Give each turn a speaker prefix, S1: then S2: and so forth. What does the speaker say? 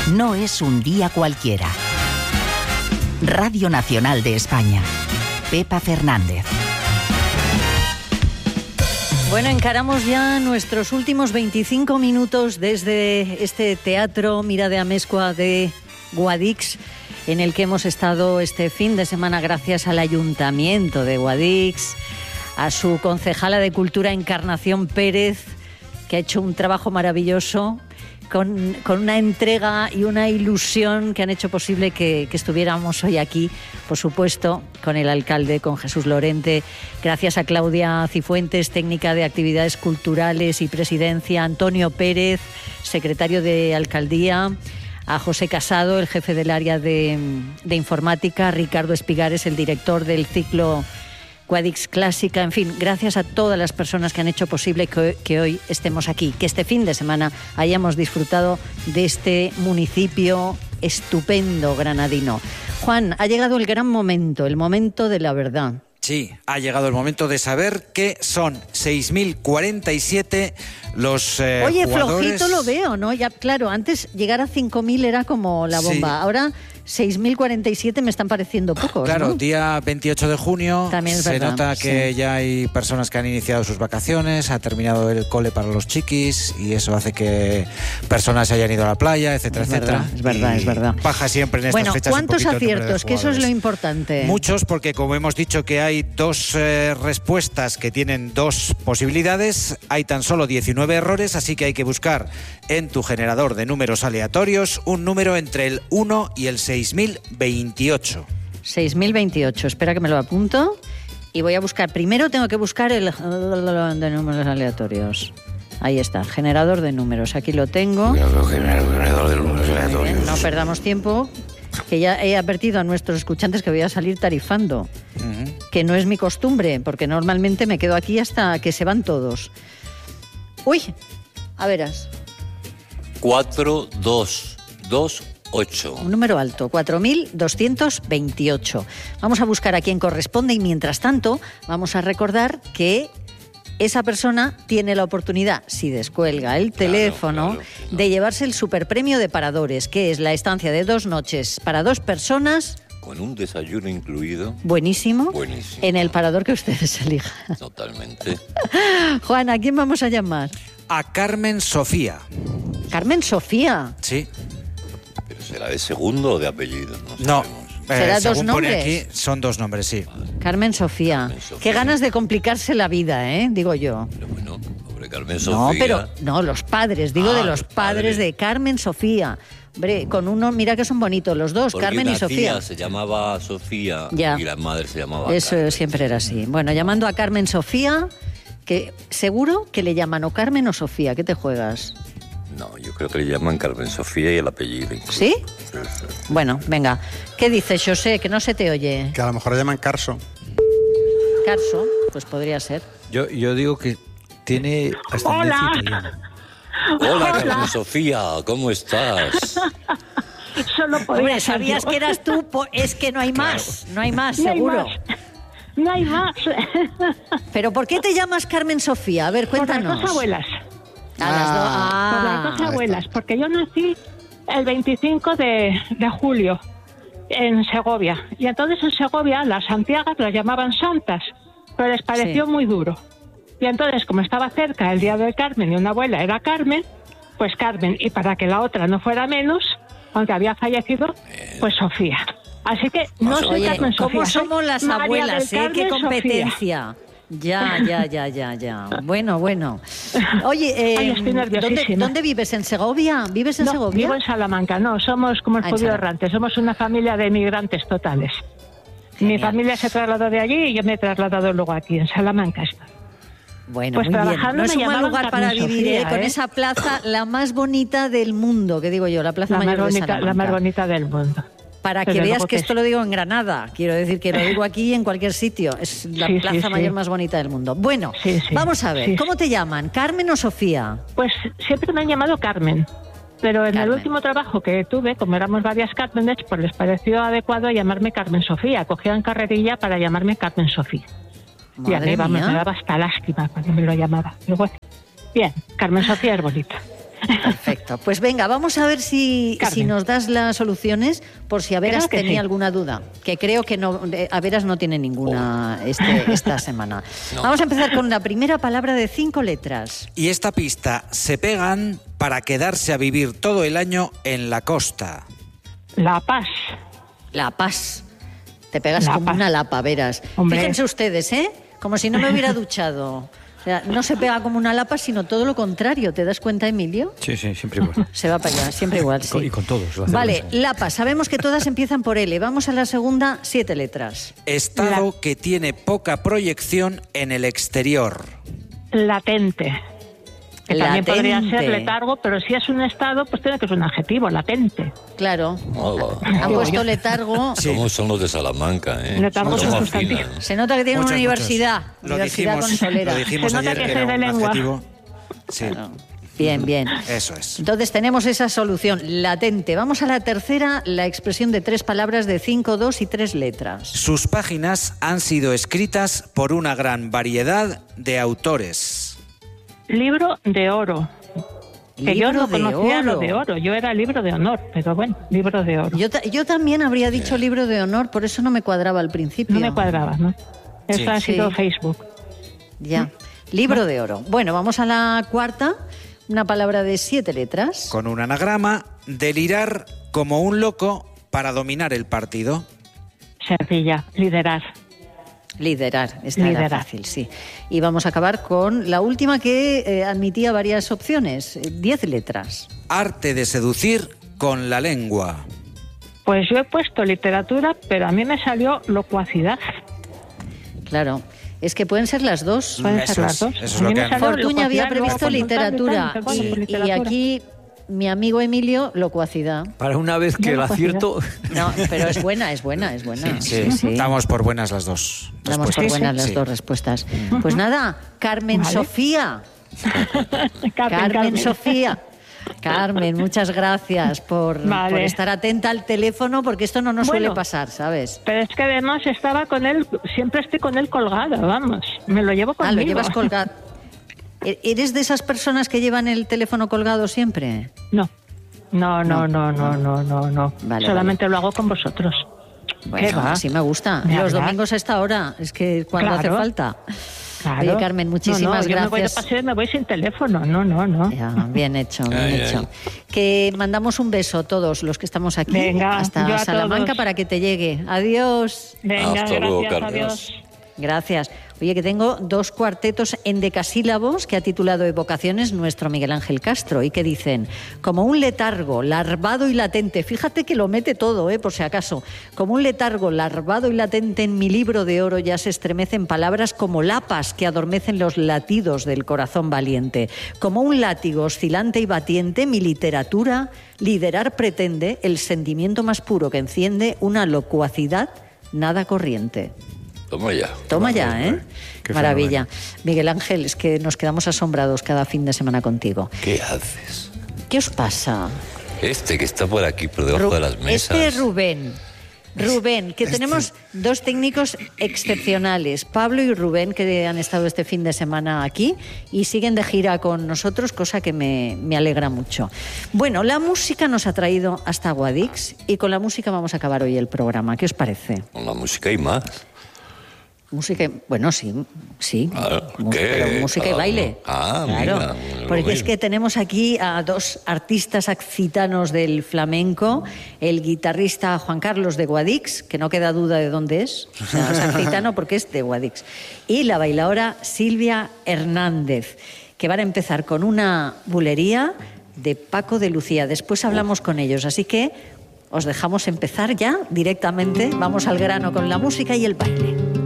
S1: no es un día cualquiera. Radio Nacional de España. Pepa Fernández.
S2: Bueno, encaramos ya nuestros últimos 25 minutos desde este teatro Mira de Amezcua de Guadix, en el que hemos estado este fin de semana gracias al Ayuntamiento de Guadix, a su concejala de Cultura Encarnación Pérez, que ha hecho un trabajo maravilloso, con una entrega y una ilusión que han hecho posible que estuviéramos hoy aquí, por supuesto, con el alcalde, con Jesús Lorente, gracias a Claudia Cifuentes, técnica de actividades culturales y presidencia, Antonio Pérez, secretario de Alcaldía, a José Casado, el jefe del área de informática, Ricardo Espigares, el director del ciclo Guadix Clásica, en fin, gracias a todas las personas que han hecho posible que hoy estemos aquí, que este fin de semana hayamos disfrutado de este municipio estupendo granadino. Juan, ha llegado el gran momento, el momento de la verdad.
S3: Sí, ha llegado el momento de saber que son 6.047 los
S2: Oye,
S3: jugadores...
S2: flojito lo veo, ¿no? Ya, claro, antes llegar a 5.000 era como la bomba. Sí. Ahora 6.047 me están pareciendo pocos,
S3: claro,
S2: ¿no?
S3: Día 28 de junio
S2: también es
S3: se
S2: verdad,
S3: nota que
S2: sí.
S3: Ya hay personas que han iniciado sus vacaciones, ha terminado el cole para los chiquis y eso hace que personas se hayan ido a la playa, etcétera, etcétera.
S2: Es verdad.
S3: Baja siempre en estas fechas.
S2: Bueno, ¿cuántos
S3: un
S2: aciertos? Que eso es lo importante.
S3: Muchos, porque como hemos dicho que hay dos respuestas que tienen dos posibilidades, hay tan solo 19 errores, así que hay que buscar en tu generador de números aleatorios un número entre el 1 y el 6.028.
S2: 6.028, espera que me lo apunto y voy a buscar. Primero tengo que buscar el de números aleatorios. Ahí está, generador de números, aquí lo tengo.
S3: Generador de números aleatorios.
S2: No perdamos tiempo, que ya he advertido a nuestros escuchantes que voy a salir tarifando, que no es mi costumbre, porque normalmente me quedo aquí hasta que se van todos. Uy, a verás.
S4: 4228.
S2: Un número alto, 4.228. Vamos a buscar a quien corresponde y mientras tanto vamos a recordar que esa persona tiene la oportunidad, si descuelga el teléfono, de llevarse el superpremio de Paradores, que es la estancia de 2 noches para 2 personas.
S4: Con un desayuno incluido.
S2: Buenísimo.
S4: Buenísimo.
S2: En el parador que ustedes elijan.
S4: Totalmente.
S2: Juan, ¿a quién vamos a llamar?
S3: A Carmen Sofía.
S2: ¿Carmen Sofía?
S3: Sí.
S4: ¿Pero será de segundo o de apellido?
S3: No.
S2: ¿Será
S3: según
S2: dos nombres?
S3: pone aquí, son 2 nombres, sí.
S2: Carmen Sofía. Qué ganas de complicarse la vida, digo yo.
S4: Pero bueno, hombre, Carmen Sofía.
S2: No, los padres, digo de los padres de Carmen Sofía. Hombre, con uno, mira que son bonitos los dos,
S4: porque
S2: Carmen y Sofía.
S4: Tía se llamaba Sofía y la madre se llamaba
S2: Eso
S4: Carmen.
S2: siempre era así. Bueno, llamando a Carmen Sofía, que seguro que le llaman o Carmen o Sofía. ¿Qué te juegas?
S4: No, yo creo que le llaman Carmen Sofía y el apellido incluso.
S2: ¿Sí?
S4: Sí.
S2: Bueno, venga. ¿Qué dices, José? Que no se te oye.
S5: Que a lo mejor le llaman Carso.
S2: Carso, pues podría ser.
S6: Yo digo que tiene ascendencia italiana.
S4: Hola, Carmen Sofía, ¿cómo estás?
S2: Hombre, sabías que eras tú, es que no hay más, no hay más, seguro.
S7: No hay más.
S2: ¿Pero por qué te llamas Carmen Sofía? A ver, cuéntanos.
S7: Por las 2 abuelas.
S2: Por las
S7: 2 abuelas, porque yo nací el 25 de julio en Segovia. Y entonces en Segovia las santiagas las llamaban santas, pero les pareció muy duro. Y entonces, como estaba cerca el día del Carmen y una abuela era Carmen, pues Carmen. Y para que la otra no fuera menos, aunque había fallecido, pues Sofía. Así que no soy Carmen Sofía.
S2: ¿Cómo somos las
S7: María
S2: abuelas?
S7: del
S2: ¡Qué
S7: Carmen
S2: competencia! Ya. Bueno. Oye,
S7: estoy nerviosísima.
S2: ¿dónde vives? ¿En Segovia? ¿Vives en Segovia?
S7: Vivo en Salamanca. No, somos como el judío errante. Somos una familia de emigrantes totales. Genial. Mi familia se trasladó de allí y yo me he trasladado luego aquí, en Salamanca.
S2: Bueno,
S7: pues
S2: muy bien.
S7: No
S2: es un mal lugar para vivir,
S7: Sofía,
S2: con esa plaza, la más bonita del mundo, que digo yo, la plaza mayor de Salamanca.
S7: La más bonita del mundo.
S2: Para que veas que esto lo digo en Granada, quiero decir que lo digo aquí en cualquier sitio, es la plaza mayor más bonita del mundo. Bueno, vamos a ver, ¿cómo te llaman? ¿Carmen o Sofía?
S7: Pues siempre me han llamado Carmen, pero en el último trabajo que tuve, como éramos varias Cármenes, pues les pareció adecuado llamarme Carmen Sofía, cogían carrerilla para llamarme Carmen Sofía. Y a mí me daba hasta lástima cuando me lo llamaba. Pero bueno, bien, Carmen Sofía es bonita.
S2: Perfecto. Pues venga, vamos a ver si nos das las soluciones por si Averas tenía alguna duda. Que creo que no, Averas no tiene ninguna esta semana. No. Vamos a empezar con la primera palabra de 5 letras.
S3: Y esta pista: se pegan para quedarse a vivir todo el año en la costa.
S7: La Paz.
S2: La Paz. Te pegas como una lapa, Averas. Hombre. Fíjense ustedes, como si no me hubiera duchado. O sea, no se pega como una lapa, sino todo lo contrario. ¿Te das cuenta, Emilio?
S6: Sí, siempre igual.
S2: Se va para allá, siempre igual, sí.
S6: Y con todos.
S2: Vale, lapa. Sabemos que todas empiezan por L. Vamos a la segunda, 7 letras.
S3: Estado que tiene poca proyección en el exterior.
S7: Latente. Que también podría ser letargo, pero si es un estado, pues tiene que ser un adjetivo, latente.
S2: Claro. Han puesto letargo.
S4: Sí. ¿Cómo son los de Salamanca?
S7: Letargo es un sustantivo.
S2: Se nota que tiene una universidad.
S3: Universidad
S2: consolera.
S3: Lo dijimos ayer que era un adjetivo. Sí.
S2: Claro. Bien.
S3: Eso es.
S2: Entonces tenemos esa solución, latente. Vamos a la tercera, la expresión de 3 palabras de 5, 2 y 3 letras.
S3: Sus páginas han sido escritas por una gran variedad de autores.
S7: Libro de oro. Que yo no conocía lo de oro. Yo era libro de honor, pero bueno, libro de oro.
S2: Yo también habría dicho libro de honor, por eso no me cuadraba al principio.
S7: No me cuadraba, ¿no? Eso ha sido Facebook.
S2: Ya. Libro de oro. Bueno, vamos a la cuarta. Una palabra de 7 letras.
S3: Con un anagrama: delirar como un loco para dominar el partido.
S7: Sencilla, liderar.
S2: Liderar, era fácil, sí. Y vamos a acabar con la última que admitía varias opciones, 10 letras.
S3: Arte de seducir con la lengua.
S7: Pues yo he puesto literatura, pero a mí me salió locuacidad.
S2: Claro, es que pueden ser las dos.
S7: Pueden ser las dos.
S3: Eso es lo que
S2: Fortuña había previsto literatura y aquí... Mi amigo Emilio, locuacidad.
S6: Para una vez que el acierto...
S2: No, pero es buena.
S3: Sí. Damos por buenas las dos respuestas.
S2: Damos por buenas las dos respuestas. Pues nada, Carmen Sofía. Carmen Sofía. Carmen, muchas gracias por estar atenta al teléfono, porque esto no nos suele pasar, ¿sabes?
S7: Pero es que además estaba con él, siempre estoy con él colgado, vamos. Me lo llevo conmigo.
S2: Lo llevas colgado. ¿Eres de esas personas que llevan el teléfono colgado siempre?
S7: No. Vale, solamente lo hago con vosotros.
S2: Bueno, así me gusta. Los domingos a esta hora, es que cuando hace falta.
S7: Claro.
S2: Oye, Carmen, muchísimas gracias.
S7: Yo me voy de paseo y me voy sin teléfono. No.
S2: Ya, bien hecho. Que mandamos un beso a todos los que estamos aquí.
S7: Venga,
S2: hasta Salamanca para que te llegue. Adiós.
S7: Venga,
S4: hasta luego,
S7: gracias,
S4: Carmen.
S7: adiós.
S2: Gracias. Oye, que tengo 2 cuartetos endecasílabos que ha titulado Evocaciones nuestro Miguel Ángel Castro y que dicen: como un letargo larvado y latente, fíjate que lo mete todo, por si acaso, como un letargo larvado y latente en mi libro de oro ya se estremecen palabras como lapas que adormecen los latidos del corazón valiente, como un látigo oscilante y batiente mi literatura liderar pretende el sentimiento más puro que enciende una locuacidad nada corriente. Toma ya, Qué maravilla. Fenómeno. Miguel Ángel, es que nos quedamos asombrados cada fin de semana contigo.
S4: ¿Qué haces?
S2: ¿Qué os pasa?
S4: Que está por aquí, por debajo de las mesas.
S2: Este es Rubén, que tenemos 2 técnicos excepcionales, Pablo y Rubén, que han estado este fin de semana aquí y siguen de gira con nosotros, cosa que me alegra mucho. Bueno, la música nos ha traído hasta Guadix y con la música vamos a acabar hoy el programa. ¿Qué os parece?
S4: Con la música y más.
S2: Música, bueno, sí.
S4: ¿Qué?
S2: Música y baile.
S4: Claro. Mira,
S2: porque es que tenemos aquí a 2 artistas accitanos del flamenco, el guitarrista Juan Carlos de Guadix, que no queda duda de dónde es, o sea, es accitano porque es de Guadix, y la bailaora Silvia Hernández, que van a empezar con una bulería de Paco de Lucía. Después hablamos con ellos, así que os dejamos empezar ya directamente. Vamos al grano con la música y el baile.